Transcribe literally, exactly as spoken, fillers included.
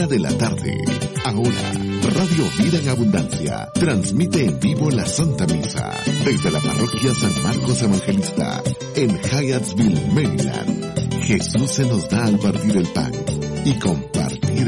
de la tarde. Ahora, Radio Vida en Abundancia transmite en vivo la Santa Misa desde la parroquia San Marcos Evangelista en Hyattsville, Maryland. Jesús se nos da al partir el pan y comparte